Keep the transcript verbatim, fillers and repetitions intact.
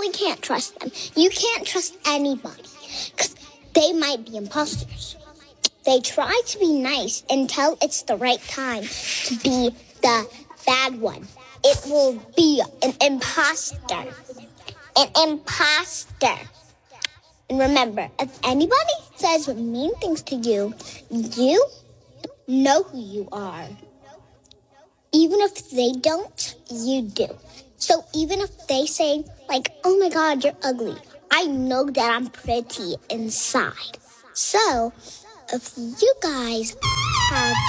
really can't trust them. You can't trust anybody because they might be imposters. They try to be nice until it's the right time to be the bad one. It will be an imposter. An imposter. And remember, if anybody says mean things to you, you know who you are. Even if they don't, you do. So even if they say, like, oh my God, you're ugly, I know that I'm pretty inside. So if you guys have